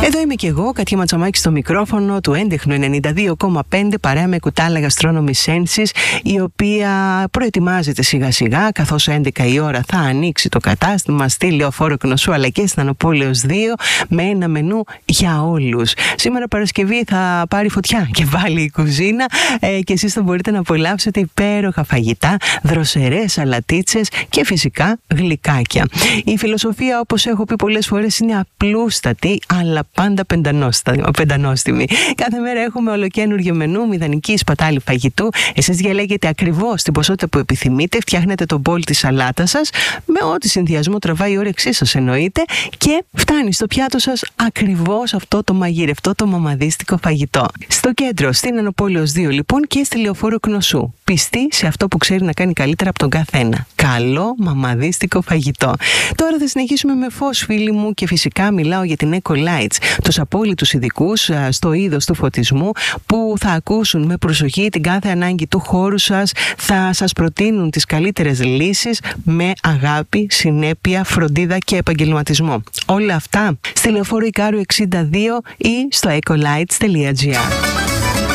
Εδώ είμαι και εγώ, Κατιά Ματσαμάκη στο μικρόφωνο του έντεχνου 92,5 παρέα με Κουτάλα Gastronomy Senses, η οποία προετοιμάζεται σιγά σιγά, καθώς 11 η ώρα θα ανοίξει το κατάστημα στη Λεωφόρο Κνωσού αλλά και στην Ανοπόλεως 2 με ένα μενού για όλους. Σήμερα Παρασκευή θα πάρει φωτιά και βάλει η κουζίνα και εσείς θα μπορείτε να απολαύσετε υπέροχα φαγητά, δροσερές σαλατίτσες και φυσικά γλυκάκια. Η φιλοσοφία, όπως έχω πει πολλές φορές, είναι απλούστατη αλλά πάντα πεντανόστιμη. Κάθε μέρα έχουμε ολοκαίνουργιο μενού, μηδανική σπατάλη φαγητού. Εσείς διαλέγετε ακριβώς την ποσότητα που επιθυμείτε, φτιάχνετε τον μπολ της σαλάτας σας με ό,τι συνδυασμό τραβάει η όρεξή σας εννοείται και φτάνει στο πιάτο σας ακριβώς αυτό το μαγειρευτό, το μαμαδίστικο φαγητό. Στο κέντρο, στην Ανοπόλεως 2 λοιπόν και στη Λεωφόρο Κνωσού. Πιστή σε αυτό που ξέρει να κάνει καλύτερα από τον καθένα. Καλό μαμαδίστικο φαγητό. Τώρα θα συνεχίσουμε με φως, φίλοι μου, και φυσικά μιλάω για την Eco Lights, τους απόλυτους ειδικούς στο είδος του φωτισμού που θα ακούσουν με προσοχή την κάθε ανάγκη του χώρου σας, θα σας προτείνουν τις καλύτερες λύσεις με αγάπη, συνέπεια, φροντίδα και επαγγελματισμό. Όλα αυτά στη Λεωφόρο Ικάρου 62 ή στο ecolights.gr.